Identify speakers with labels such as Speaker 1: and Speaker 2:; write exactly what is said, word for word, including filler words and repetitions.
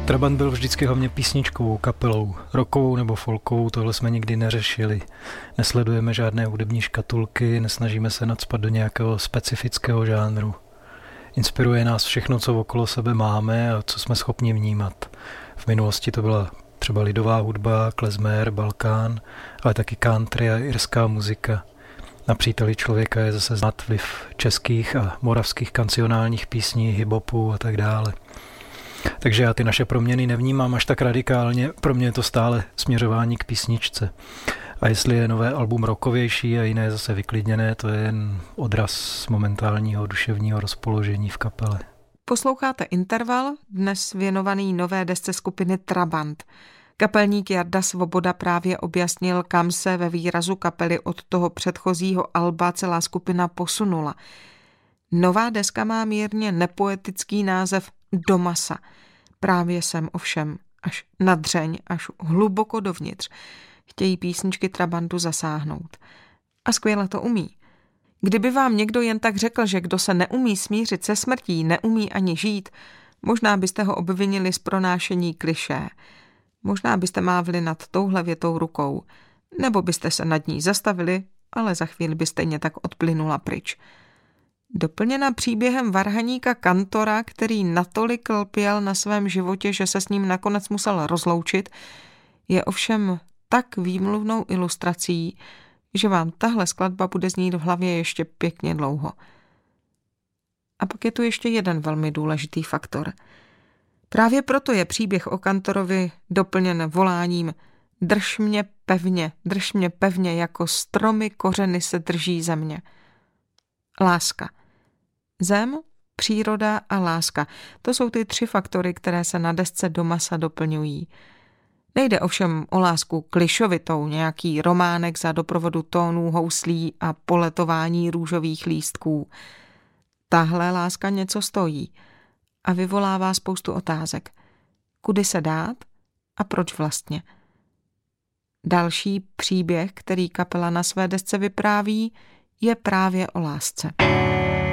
Speaker 1: Trabant byl vždycky hlavně písničkovou kapelou, rockovou nebo folkovou, tohle jsme nikdy neřešili. Nesledujeme žádné hudební škatulky, nesnažíme se nacpat do nějakého specifického žánru. Inspiruje nás všechno, co okolo sebe máme a co jsme schopni vnímat. V minulosti to byla třeba lidová hudba, klezmer, Balkán, ale taky country a irská muzika. Na Příteli člověka je zase znát vliv českých a moravských kancionálních písní, hip-hopu a tak dále. Takže já ty naše proměny nevnímám až tak radikálně, pro mě je to stále směřování k písničce. A jestli je nové album rockovější a jiné zase vyklidněné, to je jen odraz momentálního duševního rozpoložení v kapele.
Speaker 2: Posloucháte Interval, dnes věnovaný nové desce skupiny Trabant. Kapelník Jarda Svoboda právě objasnil, kam se ve výrazu kapely od toho předchozího alba celá skupina posunula. Nová deska má mírně nepoetický název Do masa. Právě sem ovšem až na dřeň, až hluboko dovnitř chtějí písničky Trabantu zasáhnout. A skvěle to umí. Kdyby vám někdo jen tak řekl, že kdo se neumí smířit se smrtí, neumí ani žít, možná byste ho obvinili z pronášení klišé. Možná byste mávli nad touhle větou rukou, nebo byste se nad ní zastavili, ale za chvíli by stejně tak odplynula pryč. Doplněna příběhem varhaníka Kantora, který natolik lpěl na svém životě, že se s ním nakonec musel rozloučit, je ovšem tak výmluvnou ilustrací, že vám tahle skladba bude znít v hlavě ještě pěkně dlouho. A pak je tu ještě jeden velmi důležitý faktor. Právě proto je příběh o Kantorovi doplněn voláním Drž mě pevně, drž mě pevně, jako stromy kořeny se drží země. Láska. Zem, příroda a láska. To jsou ty tři faktory, které se na desce Do masa doplňují. Nejde ovšem o lásku klišovitou, nějaký románek za doprovodu tónů houslí a poletování růžových lístků. Tahle láska něco stojí a vyvolává spoustu otázek. Kudy se dát a proč vlastně? Další příběh, který kapela na své desce vypráví, je právě o lásce.